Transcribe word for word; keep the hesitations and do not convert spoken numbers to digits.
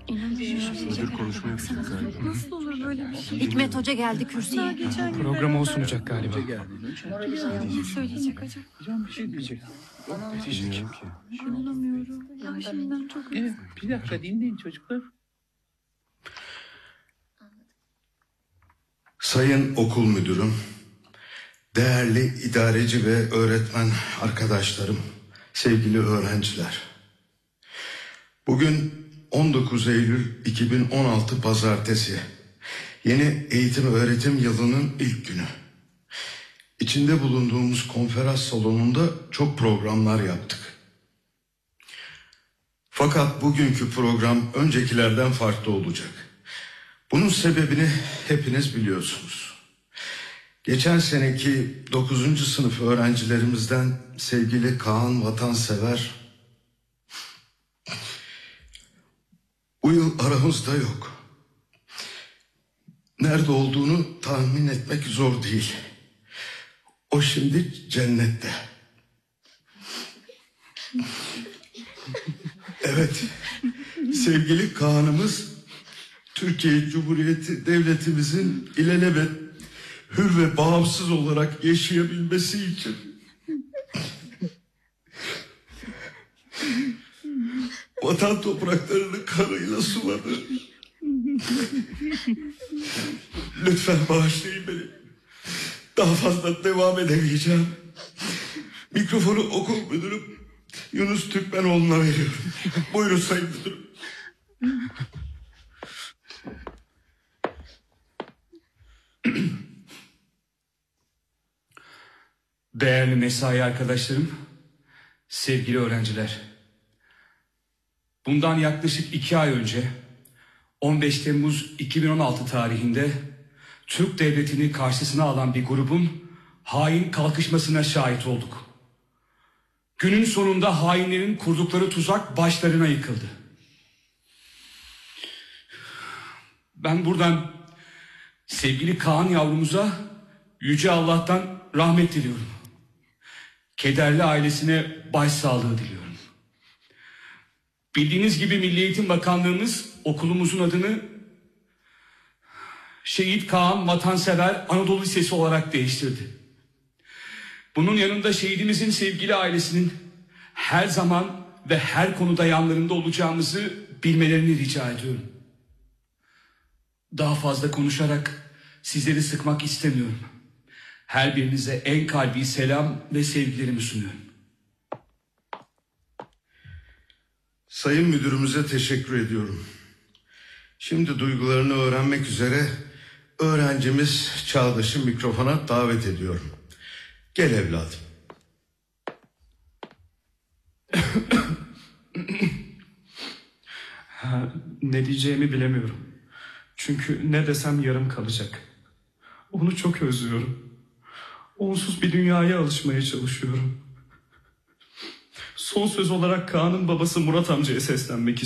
Müdür konuşma yapacak galiba. Nasıl olur böyle bir şey? Hikmet Hoca geldi kürsüye. Geçen gün Programı o beraber- sunacak galiba. Ne söyleyecek acaba? Hocam bir şey diyecek. Bilmiyorum ki. İnanamıyorum. Ya şimdiden çok Evet, bir dakika dinleyin çocuklar. Sayın okul müdürüm, değerli idareci ve öğretmen arkadaşlarım, sevgili öğrenciler. Bugün on dokuz Eylül iki bin on altı Pazartesi, yeni eğitim öğretim yılının ilk günü. İçinde bulunduğumuz konferans salonunda çok programlar yaptık. Fakat bugünkü program öncekilerden farklı olacak. Bunun sebebini hepiniz biliyorsunuz. Geçen seneki dokuzuncu sınıf öğrencilerimizden sevgili Kaan Vatansever bu yıl aramızda yok. Nerede olduğunu tahmin etmek zor değil. O şimdi cennette. Evet, sevgili Kaan'ımız Türkiye Cumhuriyeti Devletimizin ilelebet hür ve bağımsız olarak yaşayabilmesi için vatan topraklarını kanıyla suladı. Lütfen bağışlayın beni. Daha fazla devam edemeyeceğim. Mikrofonu okul müdürüm Yunus Türkmenoğlu'na veriyorum. Buyurun sayın müdürüm. Değerli mesai arkadaşlarım, sevgili öğrenciler. Bundan yaklaşık iki ay önce on beş Temmuz iki bin on altı tarihinde Türk Devleti'ni karşısına alan bir grubun hain kalkışmasına şahit olduk. Günün sonunda hainlerin kurdukları tuzak başlarına yıkıldı. Ben buradan sevgili Kaan yavrumuza Yüce Allah'tan rahmet diliyorum. Kederli ailesine başsağlığı diliyorum. Bildiğiniz gibi Milli Eğitim Bakanlığımız okulumuzun adını Şehit Kaan Vatansever Anadolu Lisesi olarak değiştirdi. Bunun yanında şehidimizin sevgili ailesinin her zaman ve her konuda yanlarında olacağımızı bilmelerini rica ediyorum. Daha fazla konuşarak sizleri sıkmak istemiyorum. Her birinize en kalbi selam ve sevgilerimi sunuyorum. Sayın müdürümüze teşekkür ediyorum. Şimdi duygularını öğrenmek üzere öğrencimiz Çağdaş'ı mikrofona davet ediyorum. Gel evladım. Ha, ne diyeceğimi bilemiyorum. Çünkü ne desem yarım kalacak. Onu çok özlüyorum. Onsuz bir dünyaya alışmaya çalışıyorum. Son söz olarak Kaan'ın babası Murat amcaya seslenmek istiyorum.